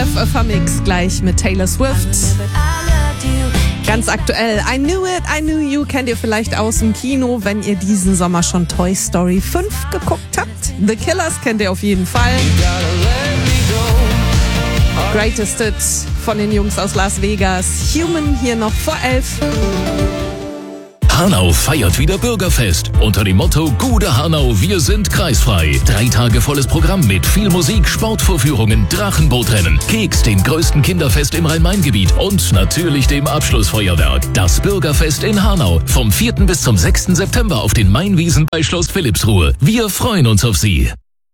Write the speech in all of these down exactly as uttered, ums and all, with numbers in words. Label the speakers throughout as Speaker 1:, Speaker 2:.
Speaker 1: F F H-Mix gleich mit Taylor Swift. Ganz aktuell, I Knew It, I Knew You kennt ihr vielleicht aus dem Kino, wenn ihr diesen Sommer schon Toy Story fünf geguckt habt. The Killers kennt ihr auf jeden Fall. Greatest Hits von den Jungs aus Las Vegas. Human hier noch vor elf.
Speaker 2: Hanau feiert wieder Bürgerfest. Unter dem Motto Gude Hanau, wir sind kreisfrei. Drei Tage volles Programm mit viel Musik, Sportvorführungen, Drachenbootrennen, Keks, dem größten Kinderfest im Rhein-Main-Gebiet und natürlich dem Abschlussfeuerwerk. Das Bürgerfest in Hanau. Vom vierten bis zum sechsten September auf den Mainwiesen bei Schloss Philippsruhe. Wir freuen uns auf Sie.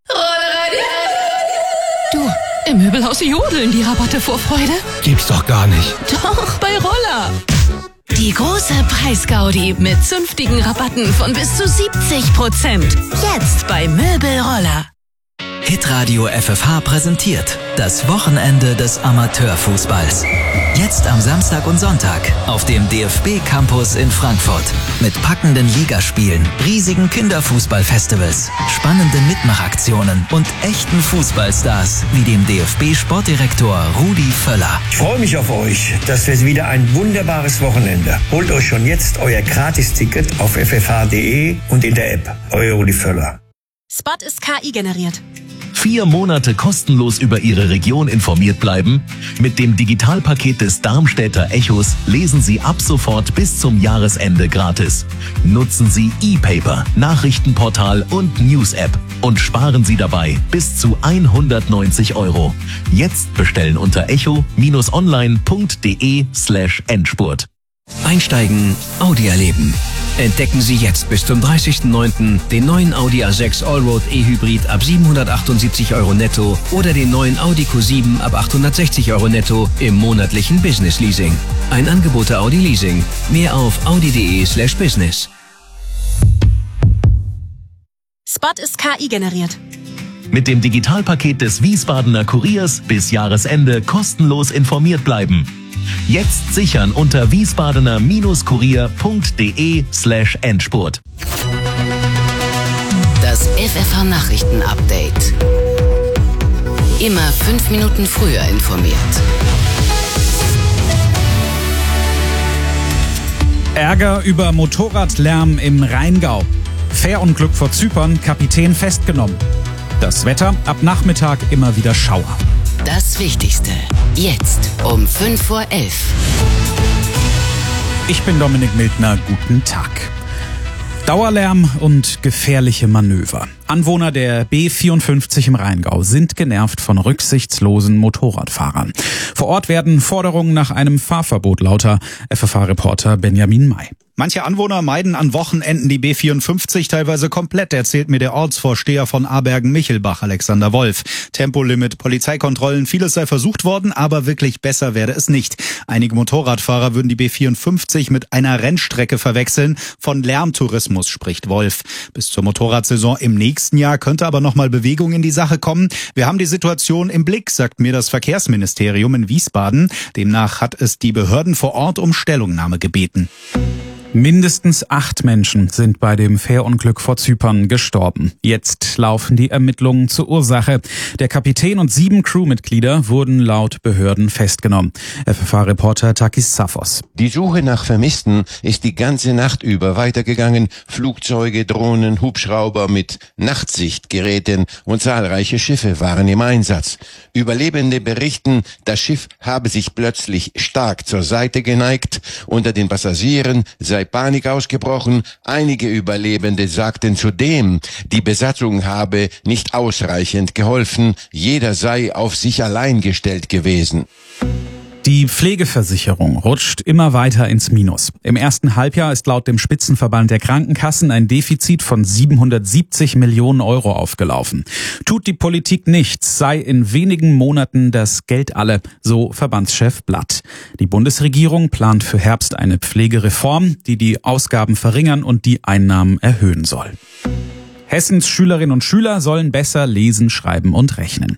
Speaker 3: Du, im Möbelhaus jodeln die Rabatte vor Freude.
Speaker 4: Gibt's doch gar nicht.
Speaker 3: Doch, bei Roller. Die große Preisgaudi mit zünftigen Rabatten von bis zu siebzig Prozent. Jetzt bei Möbelroller.
Speaker 5: Hitradio F F H präsentiert das Wochenende des Amateurfußballs. Jetzt am Samstag und Sonntag auf dem D F B Campus in Frankfurt. Mit packenden Ligaspielen, riesigen Kinderfußballfestivals, spannenden Mitmachaktionen und echten Fußballstars wie dem D F B-Sportdirektor Rudi Völler.
Speaker 6: Ich freue mich auf euch. Das wird wieder ein wunderbares Wochenende. Holt euch schon jetzt euer Gratisticket auf f f h punkt d e und in der App. Euer Rudi Völler.
Speaker 3: Spot ist K I generiert.
Speaker 2: Vier Monate kostenlos über Ihre Region informiert bleiben? Mit dem Digitalpaket des Darmstädter Echos lesen Sie ab sofort bis zum Jahresende gratis. Nutzen Sie E-Paper, Nachrichtenportal und News-App und sparen Sie dabei bis zu hundertneunzig Euro. Jetzt bestellen unter echo-online punkt de slash Endspurt.
Speaker 7: Einsteigen, Audi erleben. Entdecken Sie jetzt bis zum dreißigsten neunten den neuen Audi A sechs Allroad E-Hybrid ab siebenhundertachtundsiebzig Euro netto oder den neuen Audi Q sieben ab achthundertsechzig Euro netto im monatlichen Business Leasing. Ein Angebot der Audi Leasing. Mehr auf audi punkt de slash business.
Speaker 3: Spot ist K I generiert.
Speaker 2: Mit dem Digitalpaket des Wiesbadener Kuriers bis Jahresende kostenlos informiert bleiben. Jetzt sichern unter wiesbadener-kurier.de slash Endspurt.
Speaker 8: Das F F H-Nachrichten-Update. Immer fünf Minuten früher informiert.
Speaker 9: Ärger über Motorradlärm im Rheingau. Fährunglück vor Zypern, Kapitän festgenommen. Das Wetter, ab Nachmittag immer wieder Schauer.
Speaker 8: Das Wichtigste. Jetzt um fünf vor elf.
Speaker 9: Ich bin Dominik Mildner, guten Tag. Dauerlärm und gefährliche Manöver. Anwohner der B vierundfünfzig im Rheingau sind genervt von rücksichtslosen Motorradfahrern. Vor Ort werden Forderungen nach einem Fahrverbot lauter. F F H-Reporter Benjamin May.
Speaker 10: Manche Anwohner meiden an Wochenenden die B vierundfünfzig teilweise komplett, erzählt mir der Ortsvorsteher von Abergen-Michelbach, Alexander Wolf. Tempolimit, Polizeikontrollen, vieles sei versucht worden, aber wirklich besser werde es nicht. Einige Motorradfahrer würden die B vierundfünfzig mit einer Rennstrecke verwechseln. Von Lärmtourismus spricht Wolf. Bis zur Motorradsaison im nächsten Jahr könnte aber nochmal Bewegung in die Sache kommen. Wir haben die Situation im Blick, sagt mir das Verkehrsministerium in Wiesbaden. Demnach hat es die Behörden vor Ort um Stellungnahme gebeten.
Speaker 9: Mindestens acht Menschen sind bei dem Fährunglück vor Zypern gestorben. Jetzt laufen die Ermittlungen zur Ursache. Der Kapitän und sieben Crewmitglieder wurden laut Behörden festgenommen. F F H-Reporter Takis Safos.
Speaker 11: Die Suche nach Vermissten ist die ganze Nacht über weitergegangen. Flugzeuge, Drohnen, Hubschrauber mit Nachtsichtgeräten und zahlreiche Schiffe waren im Einsatz. Überlebende berichten, das Schiff habe sich plötzlich stark zur Seite geneigt. Unter den Passagieren sei Panik ausgebrochen. Einige Überlebende sagten zudem, die Besatzung habe nicht ausreichend geholfen. Jeder sei auf sich allein gestellt gewesen.
Speaker 9: Die Pflegeversicherung rutscht immer weiter ins Minus. Im ersten Halbjahr ist laut dem Spitzenverband der Krankenkassen ein Defizit von siebenhundertsiebzig Millionen Euro aufgelaufen. Tut die Politik nichts, sei in wenigen Monaten das Geld alle, so Verbandschef Blatt. Die Bundesregierung plant für Herbst eine Pflegereform, die die Ausgaben verringern und die Einnahmen erhöhen soll. Hessens Schülerinnen und Schüler sollen besser lesen, schreiben und rechnen.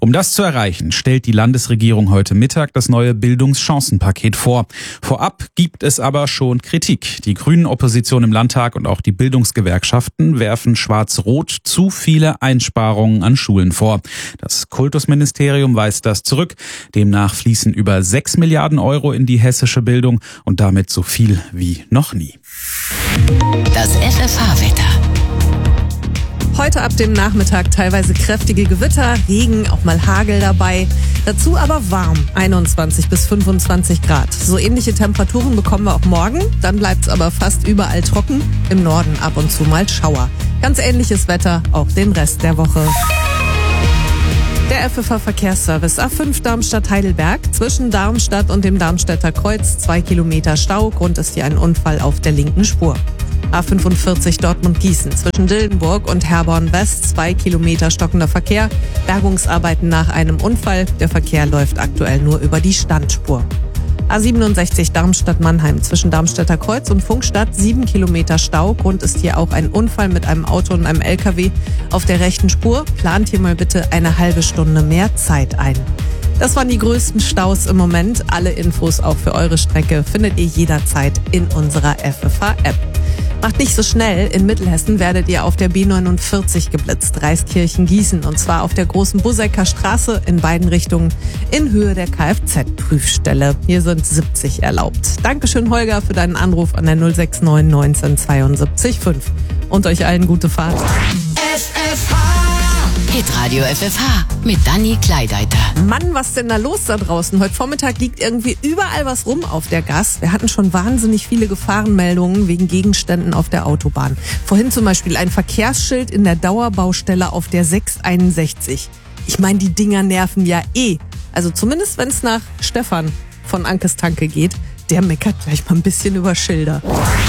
Speaker 9: Um das zu erreichen, stellt die Landesregierung heute Mittag das neue Bildungschancenpaket vor. Vorab gibt es aber schon Kritik. Die Grünen-Opposition im Landtag und auch die Bildungsgewerkschaften werfen Schwarz-Rot zu viele Einsparungen an Schulen vor. Das Kultusministerium weist das zurück. Demnach fließen über sechs Milliarden Euro in die hessische Bildung und damit so viel wie noch nie.
Speaker 8: Das F F H-Wetter.
Speaker 1: Heute ab dem Nachmittag teilweise kräftige Gewitter, Regen, auch mal Hagel dabei. Dazu aber warm, einundzwanzig bis fünfundzwanzig Grad. So ähnliche Temperaturen bekommen wir auch morgen. Dann bleibt es aber fast überall trocken. Im Norden ab und zu mal Schauer. Ganz ähnliches Wetter auch den Rest der Woche. Der F F H-Verkehrsservice A fünf Darmstadt-Heidelberg. Zwischen Darmstadt und dem Darmstädter Kreuz zwei Kilometer Stau. Grund ist hier ein Unfall auf der linken Spur. A fünfundvierzig Dortmund-Gießen. Zwischen Dillenburg und Herborn-West zwei Kilometer stockender Verkehr. Bergungsarbeiten nach einem Unfall. Der Verkehr läuft aktuell nur über die Standspur. A siebenundsechzig Darmstadt-Mannheim. Zwischen Darmstädter Kreuz und Funkstadt sieben Kilometer Stau. Grund ist hier auch ein Unfall mit einem Auto und einem L K W auf der rechten Spur. Plant hier mal bitte eine halbe Stunde mehr Zeit ein. Das waren die größten Staus im Moment. Alle Infos auch für eure Strecke findet ihr jederzeit in unserer F F H-App. Macht nicht so schnell. In Mittelhessen werdet ihr auf der B neunundvierzig geblitzt, Reiskirchen-Gießen. Und zwar auf der großen Bussecker Straße in beiden Richtungen in Höhe der Kfz-Prüfstelle. Hier sind siebzig erlaubt. Dankeschön, Holger, für deinen Anruf an der null sechs neun neunzehn zweiundsiebzig fünf. Und euch allen gute Fahrt.
Speaker 8: F F H. Hitradio F F H mit Dani Kleideiter.
Speaker 1: Mann, was denn da los da draußen? Heute Vormittag liegt irgendwie überall was rum auf der Gas. Wir hatten schon wahnsinnig viele Gefahrenmeldungen wegen Gegenständen auf der Autobahn. Vorhin zum Beispiel ein Verkehrsschild in der Dauerbaustelle auf der sechs einundsechzig. Ich meine, die Dinger nerven ja eh. Also zumindest, wenn es nach Stefan von Ankes Tanke geht. Der meckert gleich mal ein bisschen über Schilder.